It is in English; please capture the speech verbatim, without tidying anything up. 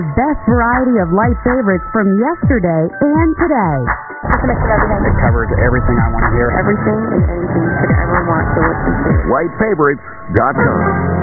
Best variety of light favorites from yesterday and today. It's a mix of everything. It covers everything I want to hear. Everything and anything you could ever want to listen to. white favorites dot com.